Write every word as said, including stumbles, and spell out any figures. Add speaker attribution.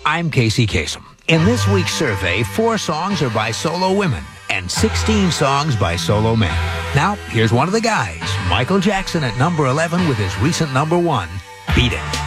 Speaker 1: I'm Casey Kasem. In this week's survey, four songs are by solo women and sixteen songs by solo men. Now, here's one of the guys, Michael Jackson at number eleven with his recent number one, Beat It.